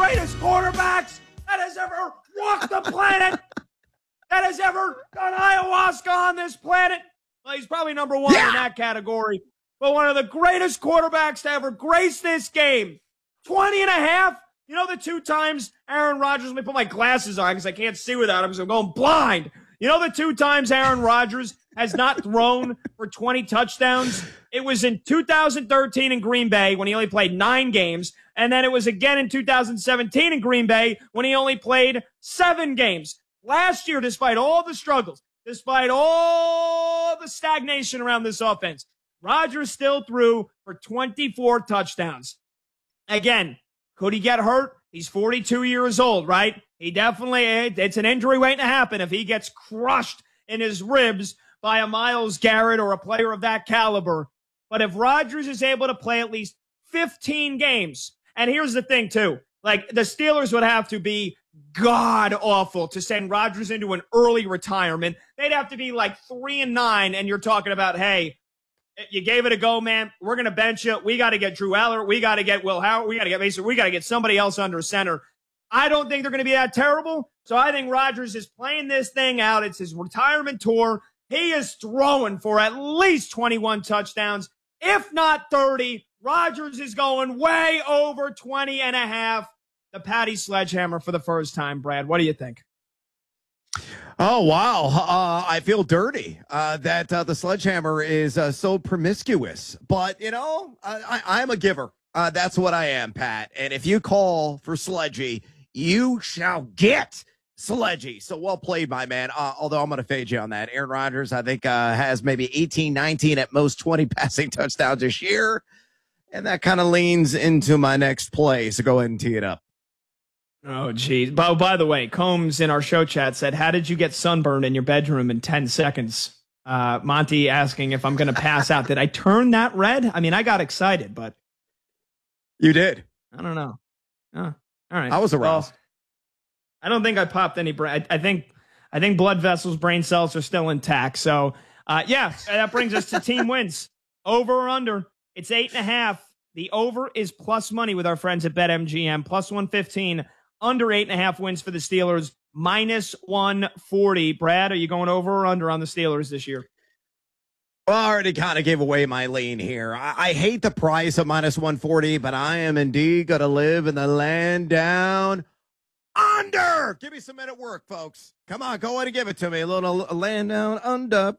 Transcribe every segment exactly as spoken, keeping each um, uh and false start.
greatest quarterbacks that has ever walked the planet, that has ever done ayahuasca on this planet. Well, he's probably number one yeah. in that category. But one of the greatest quarterbacks to ever grace this game. twenty and a half. You know the two times Aaron Rodgers, let me put my glasses on because I can't see without him because I'm going blind. You know the two times Aaron Rodgers has not thrown for twenty touchdowns? It was in two thousand thirteen in Green Bay when he only played nine games. And then it was again in two thousand seventeen in Green Bay when he only played seven games. Last year, despite all the struggles, despite all the stagnation around this offense, Rodgers still threw for twenty-four touchdowns. Again, could he get hurt? He's forty-two years old, right? He definitely, it's an injury waiting to happen if he gets crushed in his ribs by a Myles Garrett or a player of that caliber. But if Rodgers is able to play at least fifteen games, and here's the thing too, like the Steelers would have to be god awful to send Rodgers into an early retirement. They'd have to be like three and nine, and you're talking about, hey, you gave it a go, man. We're going to bench you. We got to get Drew Aller. We got to get Will Howard. We got to get Mason. We got to get somebody else under center. I don't think they're going to be that terrible. So I think Rodgers is playing this thing out. It's his retirement tour. He is throwing for at least twenty-one touchdowns, if not thirty. Rodgers is going way over twenty and a half. The Patty Sledgehammer for the first time. Brad, what do you think? Oh, wow. Uh, I feel dirty uh, that uh, the Sledgehammer is uh, so promiscuous. But, you know, I, I, I'm a giver. Uh, that's what I am, Pat. And if you call for Sledgy, you shall get Sledgy. So well played, my man. Uh, although I'm going to fade you on that. Aaron Rodgers, I think, uh, has maybe eighteen, nineteen, at most twenty passing touchdowns this year. And that kind of leans into my next play. So go ahead and tee it up. Oh, geez. By, by the way, Combs in our show chat said, how did you get sunburned in your bedroom in ten seconds? Uh, Monty asking if I'm going to pass out. Did I turn that red? I mean, I got excited, but. You did. I don't know. Oh, all right. I was aroused. Well, I don't think I popped any brain. I, I think I think blood vessels, brain cells are still intact. So, uh, yeah, that brings us to team wins. Over or under. It's eight and a half. The over is plus money with our friends at BetMGM. Plus one fifteen. Under eight and a half wins for the Steelers, minus one forty. Brad, are you going over or under on the Steelers this year? Well, I already kind of gave away my lean here. I, I hate the price of minus one forty, but I am indeed going to live in the land down under. Give me some minute work, folks. Come on, go ahead and give it to me. A little a land down under.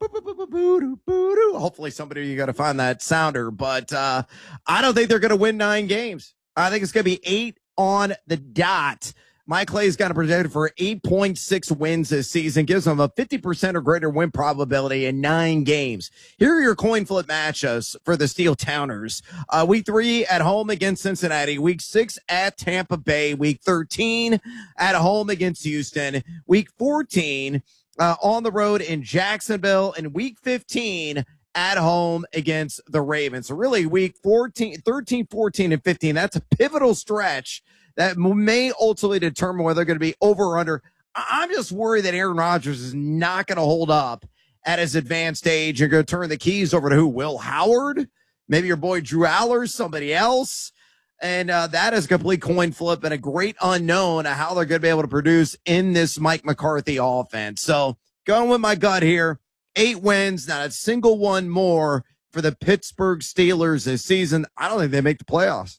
Hopefully somebody, you got to find that sounder, but uh, I don't think they're going to win nine games. I think it's going to be eight on the dot. Mike Clay's got a projected for eight point six wins this season, gives them a fifty percent or greater win probability in nine games. Here are your coin flip matchups for the Steel Towners. Uh, week three at home against Cincinnati. Week six at Tampa Bay. Week thirteen at home against Houston. Week fourteen uh, on the road in Jacksonville. And week fifteen at home against the Ravens. So really week fourteen, thirteen, fourteen, and fifteen, that's a pivotal stretch that may ultimately determine whether they're going to be over or under. I'm just worried that Aaron Rodgers is not going to hold up at his advanced age. You're going to turn the keys over to who? Will Howard? Maybe your boy Drew Aller, somebody else. And uh, that is a complete coin flip and a great unknown of how they're going to be able to produce in this Mike McCarthy offense. So going with my gut here. Eight wins, not a single one more for the Pittsburgh Steelers this season. I don't think they make the playoffs.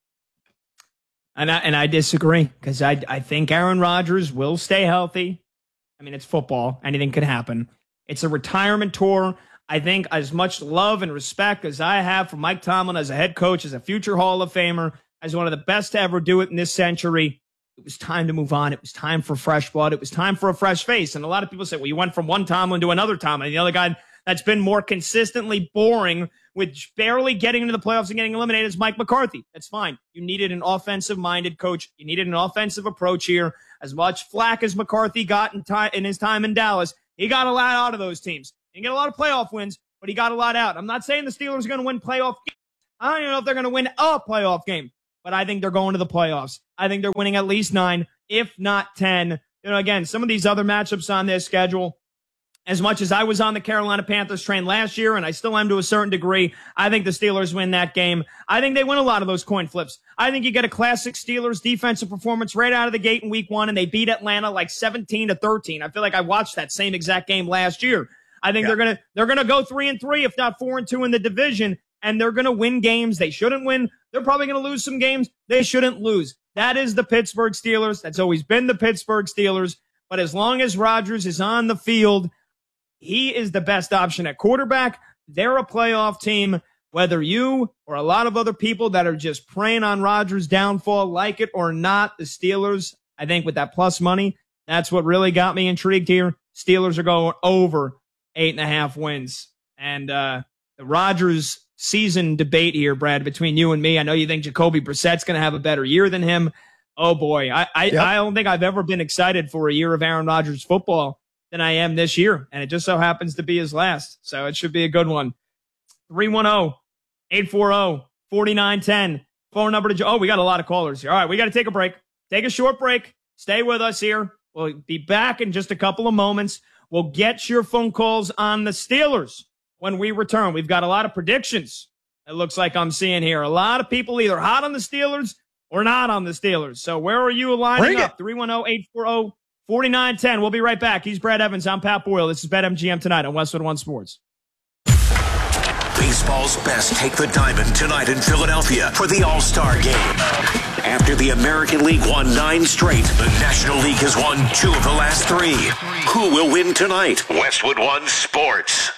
And I, and I disagree because I, I think Aaron Rodgers will stay healthy. I mean, it's football. Anything could happen. It's a retirement tour. I think as much love and respect as I have for Mike Tomlin as a head coach, as a future Hall of Famer, as one of the best to ever do it in this century, it was time to move on. It was time for fresh blood. It was time for a fresh face. And a lot of people say, well, you went from one Tomlin to another Tomlin. The other guy that's been more consistently boring with barely getting into the playoffs and getting eliminated is Mike McCarthy. That's fine. You needed an offensive-minded coach. You needed an offensive approach here. As much flack as McCarthy got in, time, in his time in Dallas, he got a lot out of those teams. He didn't get a lot of playoff wins, but he got a lot out. I'm not saying the Steelers are going to win playoff games. I don't even know if they're going to win a playoff game. But I think they're going to the playoffs. I think they're winning at least nine, if not ten. You know, again, some of these other matchups on their schedule, As much as I was on the Carolina Panthers train last year, and I still am to a certain degree, I think the Steelers win that game. I think they win a lot of those coin flips. I think you get a classic Steelers defensive performance right out of the gate in week one, and they beat Atlanta like seventeen to thirteen. I feel like I watched that same exact game last year. I think yeah. they're gonna they're gonna go three and three, if not four and two in the division, and they're gonna win games they shouldn't win. They're probably gonna lose some games they shouldn't lose. That is the Pittsburgh Steelers. That's always been the Pittsburgh Steelers. But as long as Rodgers is on the field, he is the best option at quarterback. They're a playoff team. Whether you or a lot of other people that are just preying on Rodgers' downfall like it or not, the Steelers, I think with that plus money, that's what really got me intrigued here. Steelers are going over eight and a half wins. And uh, the Rodgers season debate here, Brad, between you and me, I know you think Jacoby Brissett's going to have a better year than him. Oh, boy. I, I, yep. I don't think I've ever been excited for a year of Aaron Rodgers football than I am this year, and it just so happens to be his last. So it should be a good one. three one zero, eight four zero, four nine one zero. Phone number to – oh, we got a lot of callers here. All right, we got to take a break. Take a short break. Stay with us here. We'll be back in just a couple of moments. We'll get your phone calls on the Steelers when we return. We've got a lot of predictions, it looks like I'm seeing here. A lot of people either hot on the Steelers or not on the Steelers. So where are you lining Bring up? three one zero, eight four zero, four nine one zero. We'll be right back. He's Brad Evans. I'm Pat Boyle. This is BetMGM tonight on Westwood One Sports. Baseball's best take the diamond tonight in Philadelphia for the All-Star Game. After the American League won nine straight, the National League has won two of the last three. Who will win tonight? Westwood One Sports.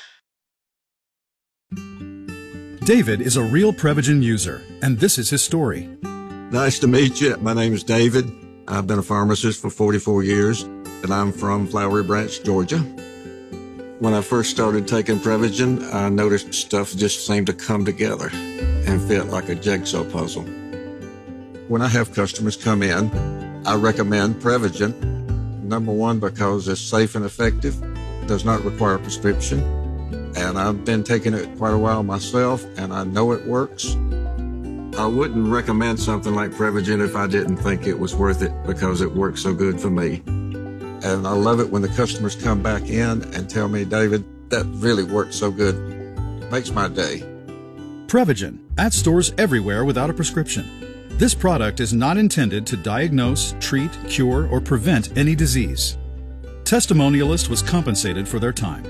David is a real Prevagen user, and this is his story. Nice to meet you. My name is David. I've been a pharmacist for forty-four years, and I'm from Flowery Branch, Georgia. When I first started taking Prevagen, I noticed stuff just seemed to come together and fit like a jigsaw puzzle. When I have customers come in, I recommend Prevagen. Number one, because it's safe and effective, does not require a prescription, and I've been taking it quite a while myself, and I know it works. I wouldn't recommend something like Prevagen if I didn't think it was worth it because it works so good for me. And I love it when the customers come back in and tell me, David, that really worked so good. It makes my day. Prevagen, at stores everywhere without a prescription. This product is not intended to diagnose, treat, cure, or prevent any disease. Testimonialist was compensated for their time.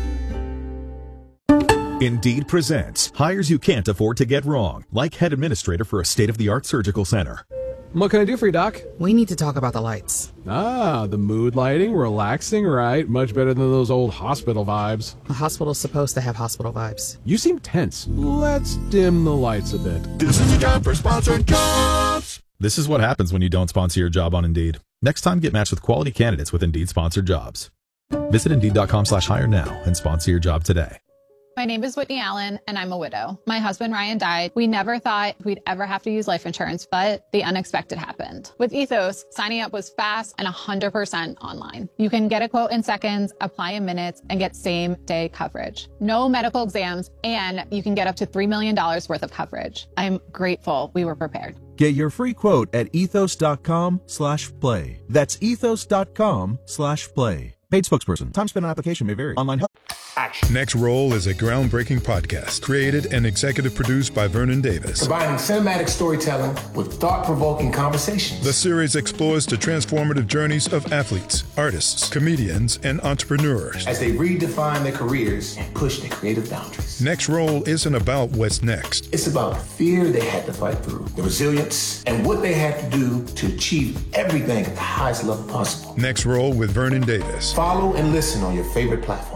Indeed presents hires you can't afford to get wrong, like head administrator for a state-of-the-art surgical center. What can I do for you, Doc? We need to talk about the lights. Ah, the mood lighting, relaxing, right? Much better than those old hospital vibes. A hospital's supposed to have hospital vibes. You seem tense. Let's dim the lights a bit. This is a job for sponsored jobs. This is what happens when you don't sponsor your job on Indeed. Next time, get matched with quality candidates with Indeed sponsored jobs. Visit Indeed.com slash hire now and sponsor your job today. My name is Whitney Allen, and I'm a widow. My husband, Ryan, died. We never thought we'd ever have to use life insurance, but the unexpected happened. With Ethos, signing up was fast and one hundred percent online. You can get a quote in seconds, apply in minutes, and get same-day coverage. No medical exams, and you can get up to three million dollars worth of coverage. I'm grateful we were prepared. Get your free quote at ethos.com slash play. That's ethos.com slash play. Paid spokesperson. Time spent on application may vary. Online help. Action. Next Roll is a groundbreaking podcast created and executive produced by Vernon Davis. Combining cinematic storytelling with thought-provoking conversations. The series explores the transformative journeys of athletes, artists, comedians, and entrepreneurs as they redefine their careers and push their creative boundaries. Next Roll isn't about what's next. It's about the fear they had to fight through, the resilience, and what they had to do to achieve everything at the highest level possible. Next Roll with Vernon Davis. Follow and listen on your favorite platform.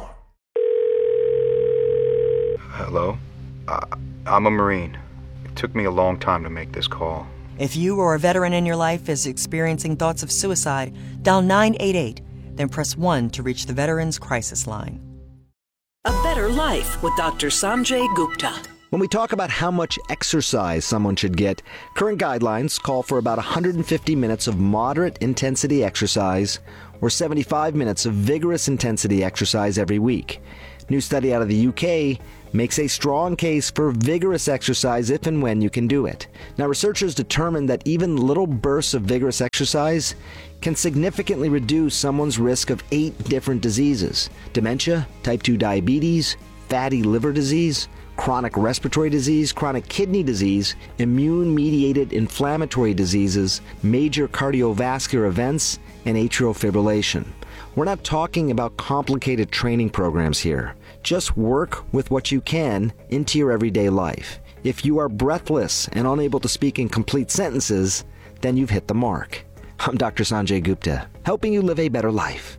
Hello? Uh, I'm a Marine. It took me a long time to make this call. If you or a veteran in your life is experiencing thoughts of suicide, dial nine eight eight, then press one to reach the Veterans Crisis Line. A Better Life with Doctor Sanjay Gupta. When we talk about how much exercise someone should get, current guidelines call for about one hundred fifty minutes of moderate intensity exercise or seventy-five minutes of vigorous intensity exercise every week. New study out of the U K makes a strong case for vigorous exercise if and when you can do it. Now, researchers determined that even little bursts of vigorous exercise can significantly reduce someone's risk of eight different diseases: dementia, type two diabetes, fatty liver disease, chronic respiratory disease, chronic kidney disease, immune-mediated inflammatory diseases, major cardiovascular events, and atrial fibrillation. We're not talking about complicated training programs here. Just work with what you can into your everyday life. If you are breathless and unable to speak in complete sentences, then you've hit the mark. I'm Doctor Sanjay Gupta, helping you live a better life.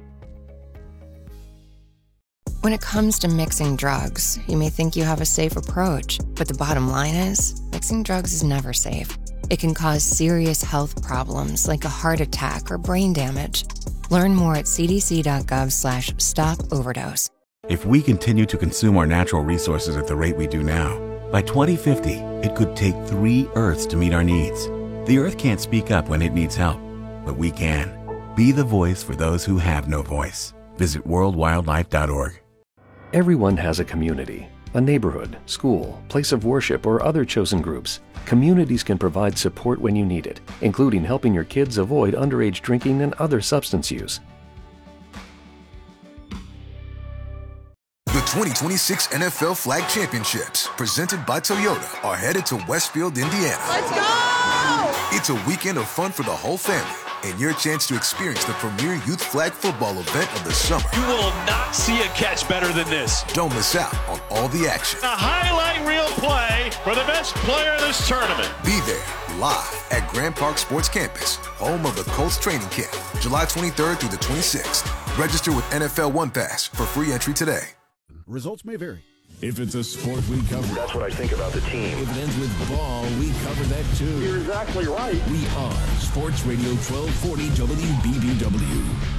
When it comes to mixing drugs, you may think you have a safe approach, but the bottom line is, mixing drugs is never safe. It can cause serious health problems like a heart attack or brain damage. Learn more at cdc.gov slash stop overdose. If we continue to consume our natural resources at the rate we do now, by twenty fifty, it could take three Earths to meet our needs. The Earth can't speak up when it needs help, but we can. Be the voice for those who have no voice. Visit world wildlife dot org. Everyone has a community, a neighborhood, school, place of worship, or other chosen groups. Communities can provide support when you need it, including helping your kids avoid underage drinking and other substance use. The twenty twenty-six N F L Flag Championships, presented by Toyota, are headed to Westfield, Indiana. Let's go! It's a weekend of fun for the whole family, and your chance to experience the premier youth flag football event of the summer. You will not see a catch better than this. Don't miss out on all the action. A highlight reel play for the best player in this tournament. Be there, live at Grand Park Sports Campus, home of the Colts training camp, July twenty-third through the twenty-sixth. Register with N F L One Pass for free entry today. Results may vary. If it's a sport, we cover it. That's what I think about the team. If it ends with ball, we cover that too. You're exactly right. We are Sports Radio twelve forty W B B W.